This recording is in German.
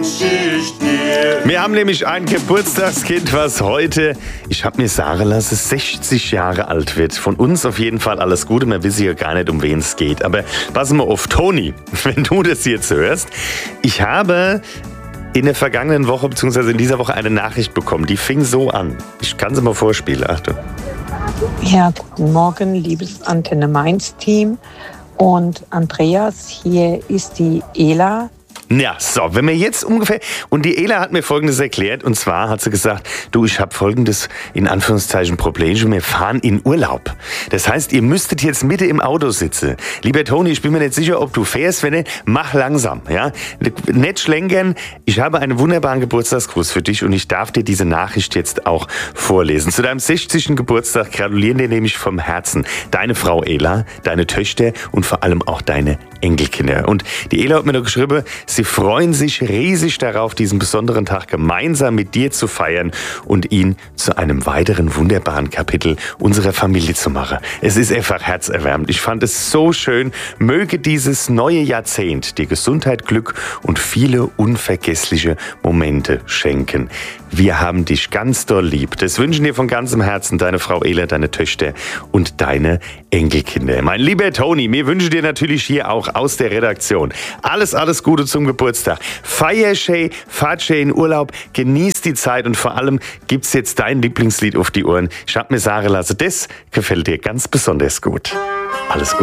ich dir. Wir haben nämlich ein Geburtstagskind, was heute, ich habe mir sagen lassen, 60 Jahre alt wird. Von uns auf jeden Fall alles Gute. Wir wissen ja gar nicht, um wen es geht. Aber passen wir auf, Toni, wenn du das jetzt hörst. Ich habe in der vergangenen Woche, beziehungsweise in dieser Woche, eine Nachricht bekommen. Die fing so an. Ich kann sie mal vorspielen. Achtung. Ja, guten Morgen, liebes Antenne Mainz Team. Und Andreas, hier ist die Ela. Ja, so, wenn wir jetzt ungefähr... Und die Ela hat mir Folgendes erklärt. Und zwar hat sie gesagt, du, ich habe folgendes, in Anführungszeichen, Problem. Wir fahren in Urlaub. Das heißt, ihr müsstet jetzt Mitte im Auto sitzen. Lieber Toni, ich bin mir nicht sicher, ob du fährst. Wenn nicht, mach langsam. Ja? Nicht schlenkern. Ich habe einen wunderbaren Geburtstagsgruß für dich und ich darf dir diese Nachricht jetzt auch vorlesen. Zu deinem 60. Geburtstag gratulieren dir nämlich vom Herzen deine Frau Ela, deine Töchter und vor allem auch deine Enkelkinder. Und die Ela hat mir noch geschrieben, sie freuen sich riesig darauf, diesen besonderen Tag gemeinsam mit dir zu feiern und ihn zu einem weiteren wunderbaren Kapitel unserer Familie zu machen. Es ist einfach herzerwärmend. Ich fand es so schön. Möge dieses neue Jahrzehnt dir Gesundheit, Glück und viele unvergessliche Momente schenken. Wir haben dich ganz doll lieb. Das wünschen dir von ganzem Herzen deine Frau Ela, deine Töchter und deine Enkelkinder. Mein lieber Toni, wir wünschen dir natürlich hier auch aus der Redaktion alles Gute zum Geburtstag. Feier schön, fahrt schön in Urlaub, genießt die Zeit und vor allem gibt's jetzt dein Lieblingslied auf die Ohren. Ich hab mir sagen lassen, das gefällt dir ganz besonders gut. Alles Gute.